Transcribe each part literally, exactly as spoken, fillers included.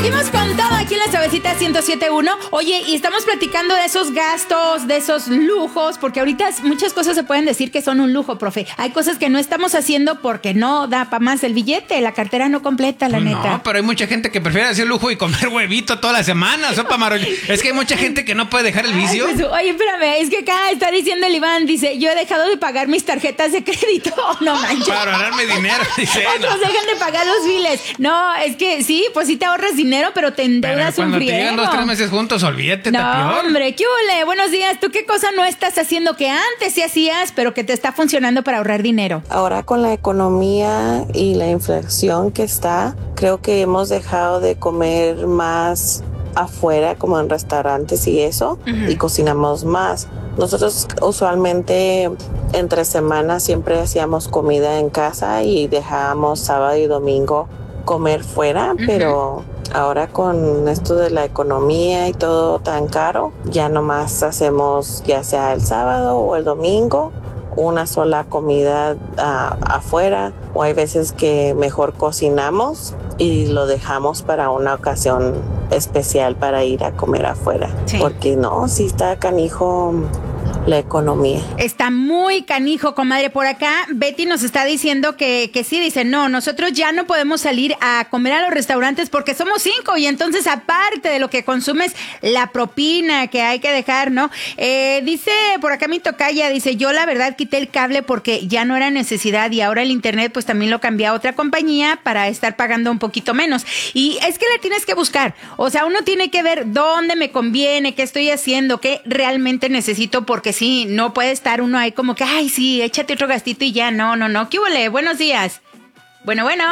Seguimos con todo aquí en la Suavecita ciento siete punto uno. Oye, y estamos platicando de esos gastos, de esos lujos, porque ahorita muchas cosas se pueden decir que son un lujo, profe. Hay cosas que no estamos haciendo porque no da para más el billete, la cartera no completa, la neta. No, pero hay mucha gente que prefiere hacer lujo y comer huevito toda la semana, sopa maruchan. Es que hay mucha gente que no puede dejar el vicio. Ay, pues, oye, espérame, es que acá está diciendo el Iván, dice, yo he dejado de pagar mis tarjetas de crédito. No manches. Para ahorrarme dinero, dice. Otros no. dejan de pagar los biles. No, es que sí, pues sí te ahorras dinero, pero te endeudas pero un cuando friego. te llegan dos, tres meses juntos, olvídate, No, está peor. hombre, ¿qué huele? Buenos días. ¿Tú qué cosa no estás haciendo que antes sí hacías, pero que te está funcionando para ahorrar dinero? Ahora con la economía y la inflación que está, creo que hemos dejado de comer más afuera, como en restaurantes y eso, uh-huh. y cocinamos más. Nosotros usualmente entre semanas siempre hacíamos comida en casa y dejábamos sábado y domingo comer fuera, uh-huh. pero ahora con esto de la economía y todo tan caro, ya nomás hacemos ya sea el sábado o el domingo una sola comida uh, afuera, o hay veces que mejor cocinamos y lo dejamos para una ocasión especial para ir a comer afuera, sí. porque no, sí está canijo la economía. Está muy canijo, comadre. Por acá Betty nos está diciendo que, que sí, dice, no, nosotros ya no podemos salir a comer a los restaurantes porque somos cinco y entonces aparte de lo que consumes, la propina que hay que dejar, ¿no? Eh, dice por acá mi tocaya, dice, yo la verdad quité el cable porque ya no era necesidad y ahora el internet pues también lo cambié a otra compañía para estar pagando un poquito menos. Y es que le tienes que buscar, o sea, uno tiene que ver dónde me conviene, qué estoy haciendo, qué realmente necesito, porque sí, no puede estar uno ahí como que, ay, sí, échate otro gastito y ya, no, no, no. ¿Qué huele? Buenos días. Bueno, bueno.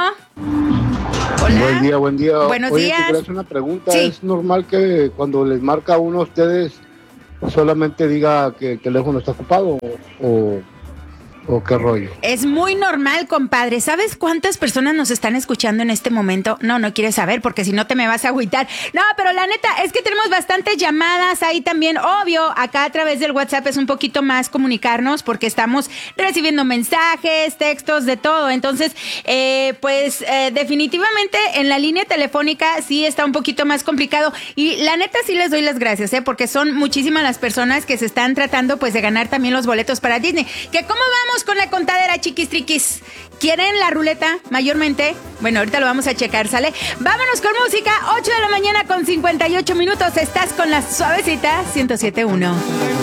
Hola. Buen día, buen día. Buenos Oye, días. te quería hacer una pregunta. Sí. ¿Es normal que cuando les marca uno a ustedes solamente diga que el teléfono está ocupado o, o qué rollo? Es muy normal, compadre. ¿Sabes cuántas personas nos están escuchando en este momento? No, no quieres saber porque si no te me vas a agüitar. No, pero la neta es que tenemos bastantes llamadas ahí también. Obvio, acá a través del WhatsApp es un poquito más comunicarnos porque estamos recibiendo mensajes, textos, de todo. Entonces, eh, pues eh, definitivamente en la línea telefónica sí está un poquito más complicado. Y la neta sí les doy las gracias, ¿eh? Porque son muchísimas las personas que se están tratando pues de ganar también los boletos para Disney. ¿Que cómo vamos con la contadera, chiquis triquis? ¿Quieren la ruleta mayormente? Bueno, ahorita lo vamos a checar, ¿sale? Vámonos con música, ocho de la mañana con cincuenta y ocho minutos. Estás con la Suavecita ciento siete punto uno.